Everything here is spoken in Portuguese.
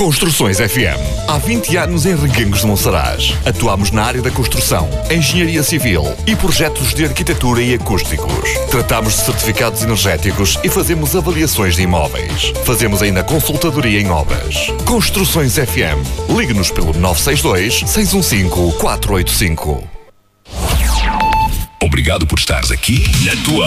Construções FM. Há 20 anos em Reguengos de Monsaraz. Atuamos na área da construção, engenharia civil e projetos de arquitetura e acústicos. Tratamos de certificados energéticos e fazemos avaliações de imóveis. Fazemos ainda consultadoria em obras. Construções FM. Ligue-nos pelo 962-615-485. Obrigado por estares aqui na tua